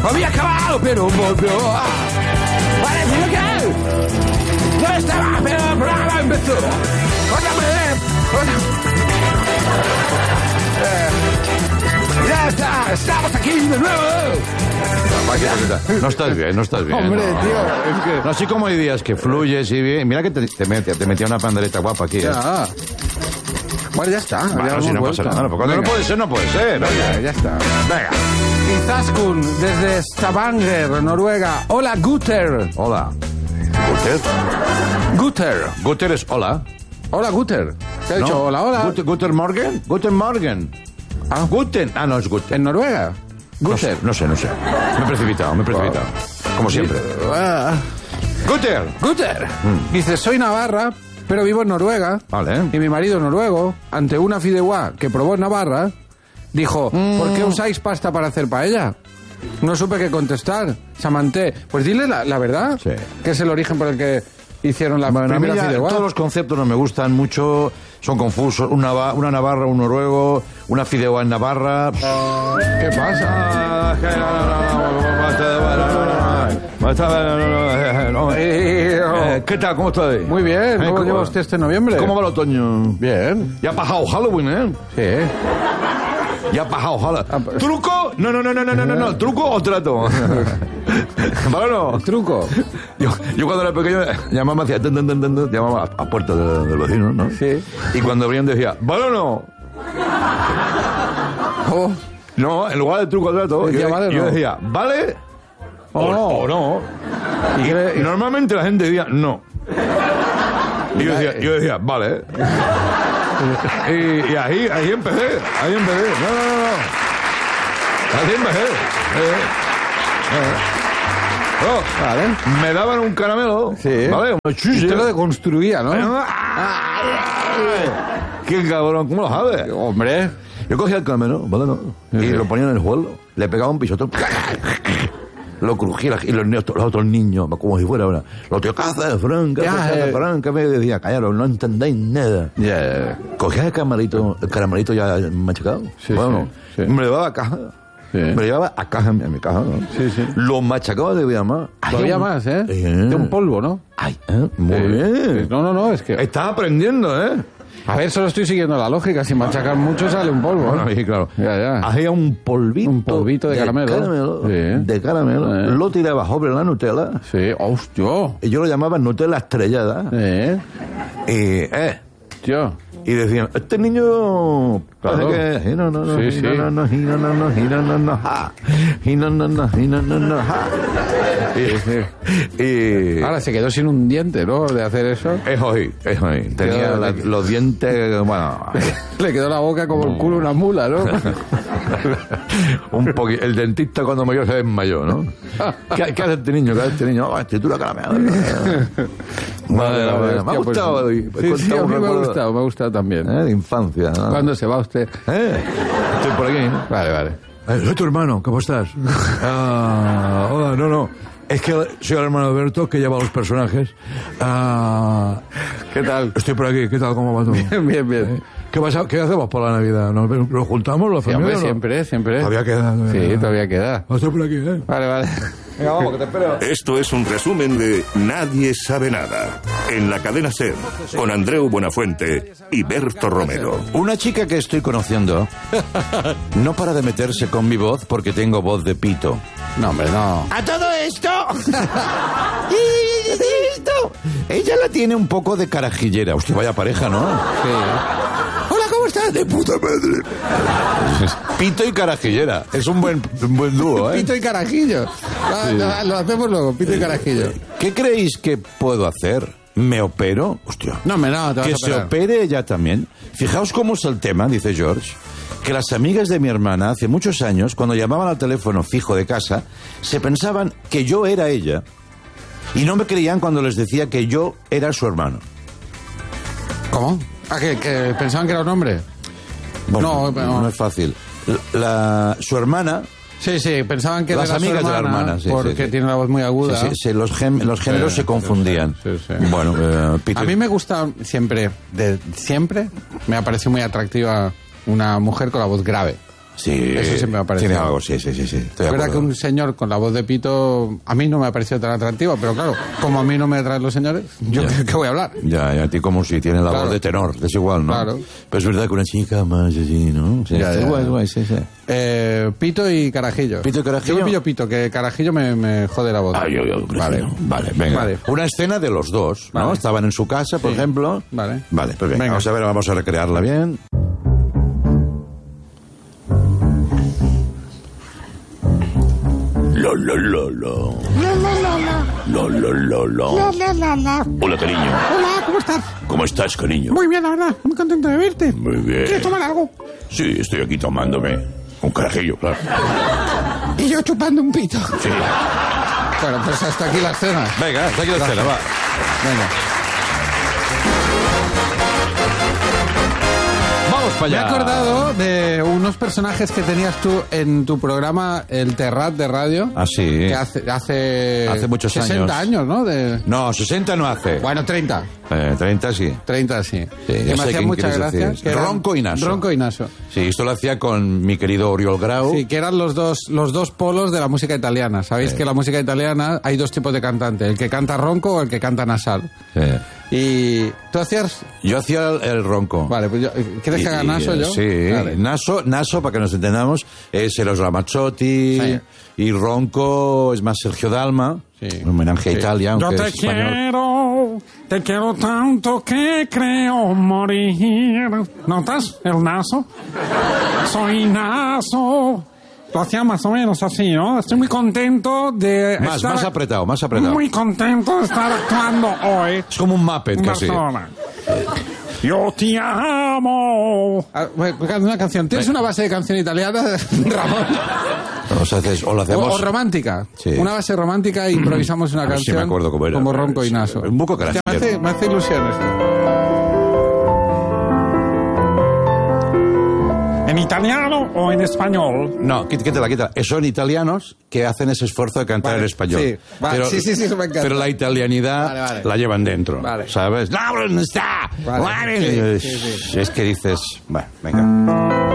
Había acabado, pero volvió. Parecía que no estaba, pero el programa empezó. Ya está, estamos aquí de nuevo. No estás bien, no estás bien. Hombre, tío, es que... No, así como hay días que fluyes y bien. Mira que te metía una pandereta guapa aquí. Ya. Bueno, ya está. Bueno, si no pasa nada. No puede ser, no puede ser. Venga, ya está. Venga. Izaskun, desde Stavanger, Noruega. Hola, Guter. Hola. Guter. Guter es hola. Hola, Guter. ¿Qué ha dicho? Hola, hola. Guten Morgen. Guten Morgen. Ah, Guten. Ah, no, es Guten. ¿En Noruega? Guter. No sé. Me he precipitado. Como siempre. Guter. Guter. Dice, soy navarra, pero vivo en Noruega. Vale. Y mi marido noruego, ante una fideuá que probó en Navarra, dijo, ¿por qué usáis pasta para hacer paella? No supe qué contestar. Samanté. Pues dile la verdad. Sí. Que es el origen por el que hicieron la primera fideuá. Todos los conceptos no me gustan mucho. Son confusos. Una navarra, un noruego, una fideuá en Navarra. ¿Qué pasa? ¿Qué tal? ¿Cómo estás? Muy bien. ¿Cómo lleva usted este noviembre? ¿Cómo va el otoño? Bien. Ya ha pasado Halloween, ¿eh? Sí. Ya ha pasado Halloween. ¿Truco? No. ¿Truco o trato? Bueno, ¿Truco? yo cuando era pequeño llamaba, hacía llamaba a puerta del vecino, ¿no? Sí. Y cuando abrían decía, ¿vale o no? Oh. No, en lugar de truco o trato, yo decía, ¿vale? O no. Y normalmente la gente decía, no. Y yo decía, vale. Y ahí empecé. No. Así empecé. Vale. Me daban un caramelo. Sí. ¿Vale? Usted lo deconstruía, ¿no? ¡Qué cabrón! ¿Cómo lo sabes? Hombre. Yo cogía el caramelo, ¿vale? ¿No? Y lo ponía en el suelo. Le pegaba un pisotón. Lo crujía. Y los otros niños, como si fuera ahora. Los tíos, ¿qué haces, Fran? ¿Qué haces, Fran? ¿Qué me decía? Callaros, no entendéis nada. Cogía el caramelito ya machacado. Sí, bueno, sí. Me lo llevaba a casa. Sí. Me lo llevaba a casa, en mi casa, ¿no? Sí. Lo machacaba todavía más. Todavía más, ¿eh? De un polvo, ¿no? Ay, muy bien. No, es que... Estás aprendiendo, ¿eh? A ver, solo estoy siguiendo la lógica. Si machacar mucho sale un polvo. Bueno, sí, claro. Ya. Hacía un polvito de caramelo. De caramelo. Lo tiraba sobre la Nutella. Sí, hostia. Y yo lo llamaba Nutella estrellada. Y decían, este niño... Claro. Ahora se quedó sin un diente, ¿no? De hacer eso. Es hoy. Tenía los dientes... Bueno... Le quedó la boca como el culo una mula, ¿no? Un poquito. El dentista cuando mayor se desmayó, ¿no? ¿Qué hace este niño? Escritura caramelo. Vale. Me ha gustado hoy. Sí, a mí me ha gustado también. De infancia, ¿no? ¿Cuándo se va usted? Estoy por aquí, ¿no? Vale. Soy tu hermano, ¿cómo estás? Hola, no. Es que soy el hermano de Alberto, que lleva los personajes. ¿Qué tal? Estoy por aquí, ¿qué tal? ¿Cómo va todo? Bien. ¿Qué hacemos por la Navidad? ¿Nos juntamos, la familia? Sí, hombre, siempre. Todavía queda. Sí, todavía queda. Estoy por aquí, ¿eh? Vale. Venga, vamos, que te espero. Esto es un resumen de Nadie sabe nada. En la cadena SER, con Andreu Buenafuente y Berto Romero. Una chica que estoy conociendo no para de meterse con mi voz porque tengo voz de pito. No, hombre, no. ¡A todo esto! Ella la tiene un poco de carajillera. Hostia, vaya pareja, ¿no? Sí. Hola, ¿cómo estás? De puta madre. Pito y carajillera. Es un buen dúo, ¿eh? Pito y carajillo. Lo hacemos luego, pito y carajillo. ¿Qué creéis que puedo hacer? ¿Me opero? Hostia. No, te vas que a se opere ella también. Fijaos cómo es el tema, dice George, que las amigas de mi hermana hace muchos años, cuando llamaban al teléfono fijo de casa, se pensaban que yo era ella y no me creían cuando les decía que yo era su hermano. ¿Cómo? ¿Que pensaban que era un hombre? Bueno, no es fácil. Su hermana... Sí, pensaban que las era amigas su hermana, de la hermana, sí, porque tiene una voz muy aguda. Sí, los géneros se confundían. Sí. Bueno, Peter... A mí me gusta siempre me ha parecido muy atractiva una mujer con la voz grave. Sí, Eso siempre me ha parecido. Tiene algo, sí. Estoy de Es verdad acuerdo. que un señor con la voz de pito a mí no me ha parecido tan atractivo, pero claro, como a mí no me atraen los señores, yo ¿qué voy a hablar? Ya, a ti como si tiene la Claro. voz de tenor, es igual, ¿no? Claro. Pero es verdad que una chica más así, ¿no? Sí, Ya, está ya, guay, ya. guay, sí. Pito y Carajillo. ¿Pito y Carajillo? Yo me pillo Pito, que Carajillo me jode la voz. Vale, venga. Vale. Una escena de los dos, ¿no? Vale. Estaban en su casa, por Sí. ejemplo. Vale. Vale, pues venga, Venga. vamos a recrearla bien. Lo. Hola, cariño. Hola, ¿cómo estás? ¿Cómo estás, cariño? Muy bien, la verdad. Muy contento de verte. Muy bien. ¿Quieres tomar algo? Sí, estoy aquí tomándome un carajillo, claro. Y yo chupando un pito. Sí. Bueno, pues hasta aquí la escena. Venga, hasta aquí la escena, va. Venga. Vamos para Me he allá. acordado de unos personajes que tenías tú en tu programa El Terrat de radio. Ah, sí. Que hace muchos 60 años, ¿no? No, 60 no hace. Bueno, 30. 30 sí. 30 sí. Sí, que ya me sé hacían quién mucha quieres gracia. decir. que eran- Ronco y Naso. Ronco y Naso. Sí, esto lo hacía con mi querido Oriol Grau. Sí, que eran los dos polos de la música italiana. Sabéis que en la música italiana hay dos tipos de cantante, el que canta ronco o el que canta nasal. Sí. Y tú hacías... Yo hacía el ronco. Vale, pues yo, ¿quieres que haga Naso yo? Sí, Vale. Naso, para que nos entendamos, es Eros Ramazzotti. Sí. Y ronco es más Sergio Dalma. Sí. Un homenaje a Sí. Italia, Yo aunque te es español. te quiero tanto que creo morir. ¿Notas el naso? Soy naso. Lo hacía más o menos así, ¿no? Estoy muy contento de Más apretado, más apretado. Muy contento de estar actuando hoy Es como un Muppet en casi. Barcelona. Yo te amo. Ah, bueno, pues una canción. ¿Tienes una base de canción italiana, Ramón? O lo hacemos... O romántica. Sí. Una base romántica e improvisamos una A ver si canción me acuerdo cómo era. como Ronco y Naso. Un poco Hostia, carajillero. me hace ilusión esto. ¿En italiano o en español? No, quítala. Son italianos que hacen ese esfuerzo de cantar Vale, en español. sí, vale, sí, eso me encanta. Pero la italianidad Vale. la llevan dentro, Vale. ¿sabes? ¡No está! Vale, sí, sí. Es que dices... Bueno, venga.